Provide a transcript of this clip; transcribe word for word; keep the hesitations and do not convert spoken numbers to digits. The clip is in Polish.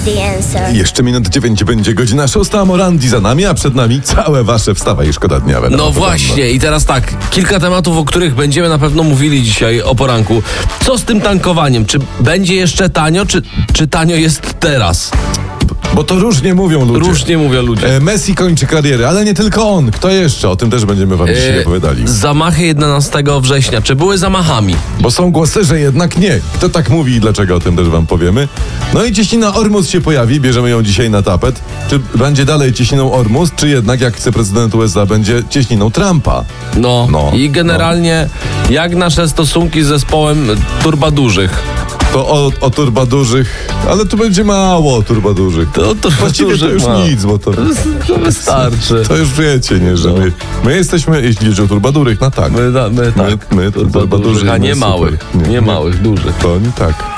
the answer. Jeszcze minut dziewięć będzie godzina szósta, Morandi za nami, a przed nami całe wasze wstawa i szkoda dnia. Wiadomo, No właśnie i teraz tak, kilka tematów, o których będziemy na pewno mówili dzisiaj o poranku. Co z tym tankowaniem? Czy będzie jeszcze tanio, czy, czy tanio jest teraz? Bo to różnie mówią ludzie. Różnie mówią ludzie. E, Messi kończy karierę, ale nie tylko on. Kto jeszcze? O tym też będziemy wam dzisiaj E, opowiadali. Zamachy jedenastego września. Czy były zamachami? Bo są głosy, że jednak nie. Kto tak mówi i dlaczego, o tym też wam powiemy. No i cieśnina Ormus się pojawi, bierzemy ją dzisiaj na tapet. Czy będzie dalej cieśniną Ormus, czy jednak, jak chce prezydent U S A, będzie cieśniną Trumpa? No, No, i generalnie jak nasze stosunki z zespołem turbadurzych? To o, o turbadurzych, ale tu będzie mało turbadurzych. To, to Właściwie to już ma. nic, bo to... To wystarczy. To już wiecie, nie, że my, my jesteśmy, jeśli chodzi o turbadurych, no tak. My, my tak, My- my turbadurzych, a turbadurzy, nie no małych, super. nie, Nie, małych, dużych. To nie tak.